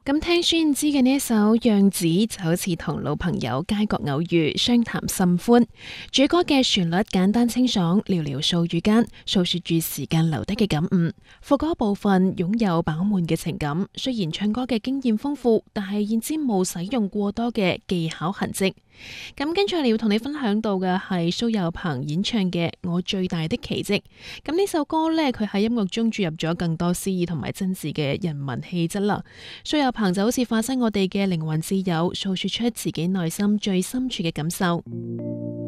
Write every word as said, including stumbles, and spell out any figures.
咁聽孫燕姿嘅呢一首《樣子》，就好似同老朋友街角偶遇，相談甚歡。主歌嘅旋律簡單清爽，寥寥數語間訴說住時間留低嘅感悟。副歌部分擁有飽滿嘅情感，雖然唱歌嘅經驗豐富，但係燕姿冇使用過多嘅技巧痕跡。咁跟住要同你分享到嘅係蘇有朋演唱嘅《我最大的奇蹟》。咁呢首歌呢，佢喺音樂中注入咗更多詩意同埋真摯嘅人文氣質啦。蘇有朋就好似化身我哋嘅靈魂摯友，訴說出自己內心最深處嘅感受。